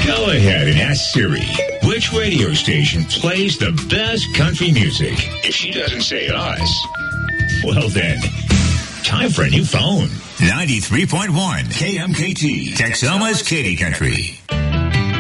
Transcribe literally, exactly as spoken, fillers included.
Go ahead and ask Siri which radio station plays the best country music. If she doesn't say us, well then, time for a new phone. ninety-three point one K M K T, Texoma's Katy Country.